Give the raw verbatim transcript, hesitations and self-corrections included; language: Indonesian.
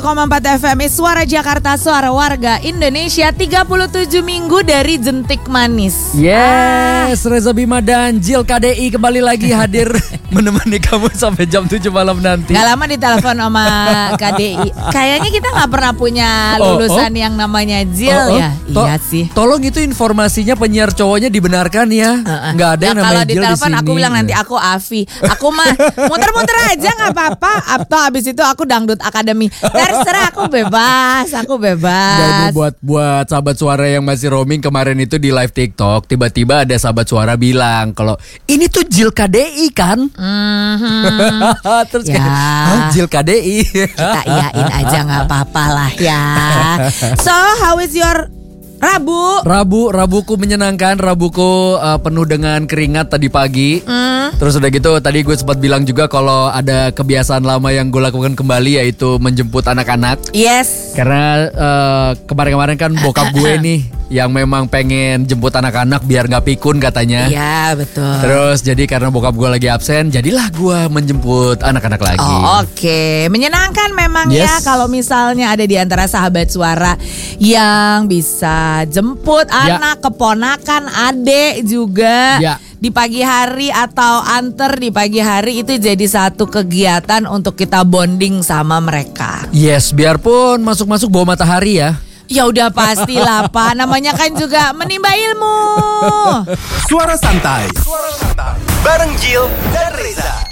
koma empat F M Suara Jakarta, suara warga Indonesia. Tiga puluh tujuh minggu dari Jentik Manis. Yes, ah. Reza Bima dan Jill K D I kembali lagi hadir menemani kamu sampai jam tujuh malam nanti. Gak lama ditelepon sama K D I. Kayaknya kita gak pernah punya lulusan oh, oh. yang namanya Jill oh, oh. ya. To- iya sih. Tolong itu informasinya penyiar cowoknya dibenarkan ya. Uh-uh. Gak ada yang nah, namanya Jill di sini. Kalau ditelepon aku bilang nanti aku Afi. Aku mah muter-muter aja gak apa-apa. Atau abis itu aku Dangdut Academy. Terserah, aku bebas. Aku bebas. Dan buat buat sahabat suara yang masih roaming kemarin itu di live TikTok, tiba-tiba ada sahabat suara bilang kalau ini tuh Jill K D I kan? Mm-hmm. Terus ya. kayak Jill K D I. Kita iyain aja gak apa-apa lah ya. So how is your Rabu? Rabu, Rabuku menyenangkan. Rabuku uh, penuh dengan keringat tadi pagi. Mm. Terus udah gitu tadi gue sempat bilang juga kalau ada kebiasaan lama yang gue lakukan kembali, yaitu menjemput anak-anak. Yes. Karena uh, kemarin-kemarin kan bokap gue nih yang memang pengen jemput anak-anak biar gak pikun katanya. Iya betul. Terus jadi karena bokap gue lagi absen, jadilah gue menjemput anak-anak lagi. Oh, oke, okay. Menyenangkan memang yes. ya kalau misalnya ada di antara sahabat suara yang bisa jemput ya. anak, keponakan, adik juga ya. di pagi hari atau anter di pagi hari, itu jadi satu kegiatan untuk kita bonding sama mereka. Yes, biarpun masuk-masuk bawah matahari ya. Ya udah pastilah Pak, namanya kan juga menimba ilmu. Suara santai, Suara santai bareng Jill dan Reza.